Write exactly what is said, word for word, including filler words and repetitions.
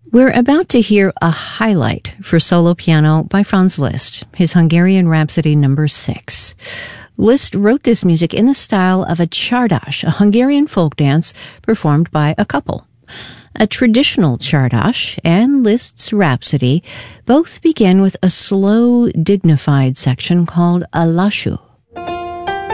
We're about to hear a highlight for solo piano by Franz Liszt, his Hungarian Rhapsody number six. Liszt wrote this music in the style of a csárdas, a Hungarian folk dance performed by a couple. A traditional csárdas and Liszt's Rhapsody both begin with a slow, dignified section called a lassú.